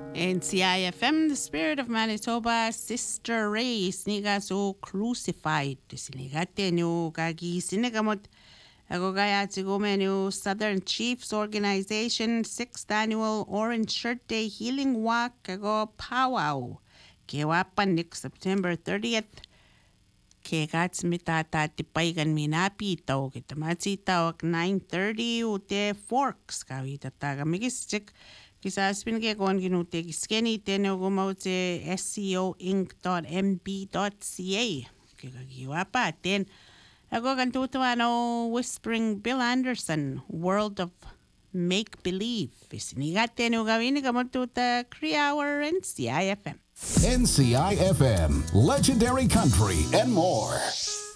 NCIFM, the spirit of Manitoba, Sister Ray, siniga so crucified. Sinigate nyo kagi sinigamot. Ako kaya menu Southern Chiefs Organization 6th Annual Orange Shirt Day Healing Walk. Ako powwow. Kewapan next September 30th. Kegats mitata tipaigan minapi tau kita matsi tau 9:30 ute forks kawi tataga migistik kisas pin ke kon kinute kiskeni teno gumaute scoinc.mb.ca kagagiwa pa ten ako kantutuano Whispering Bill Anderson World of Make Believe isinigate no gawin kamontuta 3 hour and CIFM NCIFM, Legendary Country, and more.